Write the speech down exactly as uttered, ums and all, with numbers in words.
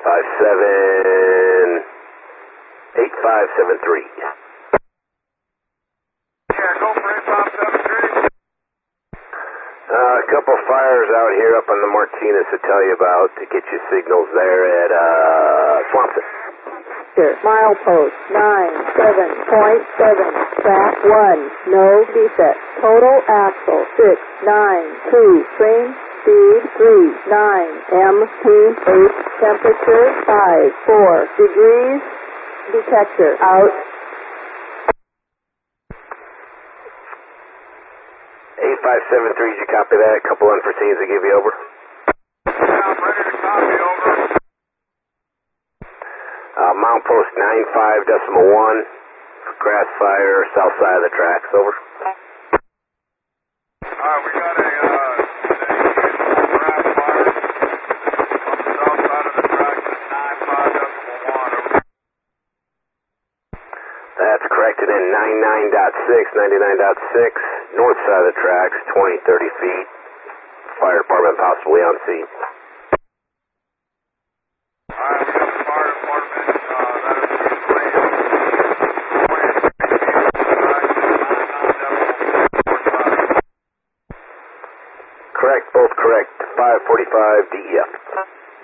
five seven, eight five seven three. Yeah, go for eight five seven three. Uh, a couple fires out here up on the Martinez to tell you about to get you signals there at uh, Swampson. Milepost nine seven point seven, track one, no defect. Total axle six nine two, train speed three nine, M P eight, temperature five four degrees, detector out. eight five seven three, did you copy that? A couple unforeseens to give you over. Yeah, I'm ready to copy over. Uh, Mount Post nine five decimal one, grass fire, south side of the tracks, over. Alright, we got a, uh, grass fire on the south side of the tracks at nine five decimal one, over. That's correct, and then ninety-nine point six, ninety-nine point six, north side of the tracks, twenty, thirty feet, fire department possibly on scene. Alright, we got the fire department, uh, that is the plane. Correct, both correct, five forty-five D E F.